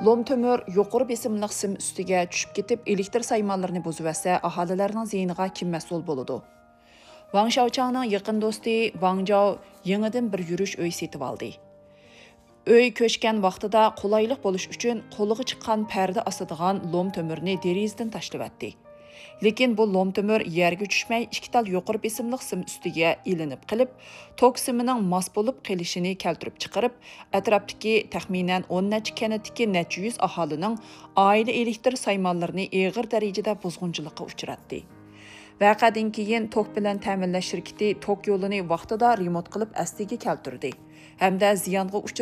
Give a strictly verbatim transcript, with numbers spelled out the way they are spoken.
Lom tömür yuqori besimliq sim ustiga tushib ketib, elektr saymanlarini buzuvasa, aholilarning ziyiniga kim mas'ul bo'ladi? Wang Xiaochangning yaqin do'sti Wang Zhao yangidan bir yurish uy setib oldi. Uy ko'chgan vaqtida qulaylik bo'lish uchun qo'liga chiqqan parda asadigan lom tömürni derizdan tashlavatdi. Lekin bu lom tömür yerga tushmay ikki tal yuqori besimliq sim ustiga ilinib qilib, tok simining mos bo'lib qilishini keltirib chiqarib, atrofdagi taxminan o'n necha kanatdagi necha yuz aholining oila elektr saymonlarini og'ir darajada buzg'unchilikqa uchratdi. Vaqadan keyin tok bilan ta'minlash shirkati tok yo'lini vaqtida remont qilib asliga keltirdi hamda ziyonga